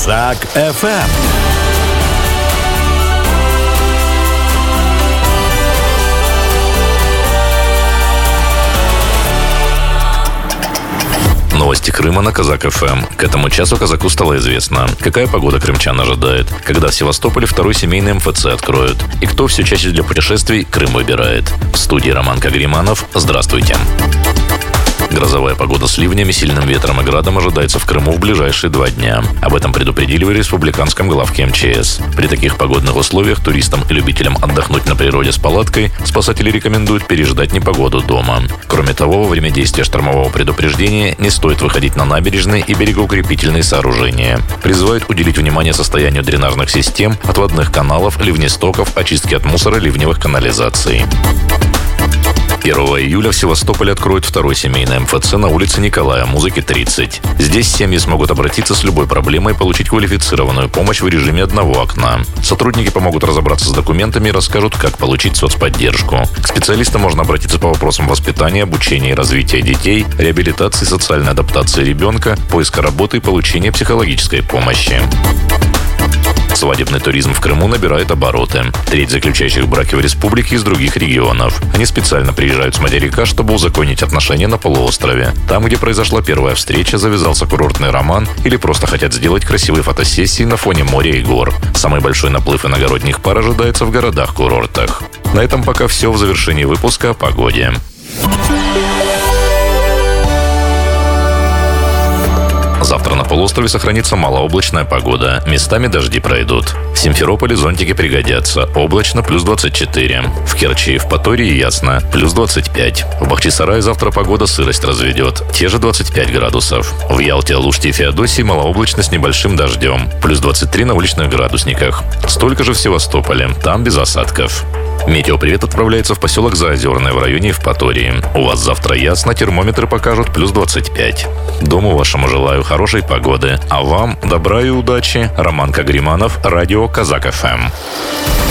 Казак ФМ. Новости Крыма на Казак ФМ. К этому часу казаку стало известно, какая погода крымчан ожидает, когда в Севастополе второй семейный МФЦ откроют, и кто все чаще для путешествий Крым выбирает. В студии Роман Кагриманов. Здравствуйте. Грозовая погода с ливнями, сильным ветром и градом ожидается в Крыму в ближайшие 2 дня. Об этом предупредили в республиканском главке МЧС. При таких погодных условиях туристам и любителям отдохнуть на природе с палаткой спасатели рекомендуют переждать непогоду дома. Кроме того, во время действия штормового предупреждения не стоит выходить на набережные и берегоукрепительные сооружения. Призывают уделить внимание состоянию дренажных систем, отводных каналов, ливнестоков, очистки от мусора ливневых канализаций. 1 июля в Севастополе откроют второй семейный МФЦ на улице Николая Музыки, 30. Здесь семьи смогут обратиться с любой проблемой и получить квалифицированную помощь в режиме одного окна. Сотрудники помогут разобраться с документами и расскажут, как получить соцподдержку. К специалистам можно обратиться по вопросам воспитания, обучения и развития детей, реабилитации, социальной адаптации ребенка, поиска работы и получения психологической помощи. Свадебный туризм в Крыму набирает обороты. Треть заключающих браки в республике из других регионов. Они специально приезжают с материка, чтобы узаконить отношения на полуострове. Там, где произошла первая встреча, завязался курортный роман или просто хотят сделать красивые фотосессии на фоне моря и гор. Самый большой наплыв иногородних пар ожидается в городах-курортах. На этом пока все. В завершении выпуска о погоде. Завтра на полуострове сохранится малооблачная погода. Местами дожди пройдут. В Симферополе зонтики пригодятся. Облачно плюс 24. В Керчи и в Патории ясно. Плюс 25. В Бахчисарае завтра погода сырость разведет. Те же 25 градусов. В Ялте, Алуште и Феодосии малооблачно с небольшим дождем. Плюс 23 на уличных градусниках. Столько же в Севастополе. Там без осадков. Метеопривет отправляется в поселок Заозерное в районе Евпатории. У вас завтра ясно, термометры покажут плюс 25. Дому вашему желаю хорошей погоды, а вам добра и удачи. Роман Кагриманов, радио Казак ФМ.